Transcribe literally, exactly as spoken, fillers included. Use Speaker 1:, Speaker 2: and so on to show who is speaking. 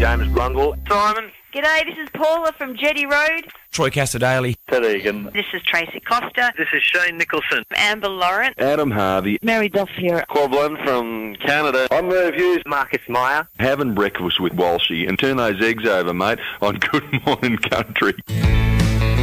Speaker 1: James Brungle.
Speaker 2: Simon.
Speaker 3: G'day, this is Paula from Jetty Road.
Speaker 4: Troy Casadale.
Speaker 1: Ted Egan.
Speaker 3: This is Tracy Costa.
Speaker 2: This is Shane Nicholson.
Speaker 3: Amber Lawrence.
Speaker 1: Adam Harvey.
Speaker 3: Mary Duff here.
Speaker 1: Quablin from Canada. I'm Merv Hughes.
Speaker 2: Marcus Meyer.
Speaker 1: Having breakfast with Walshy and turn those eggs over, mate, on Good Morning Country.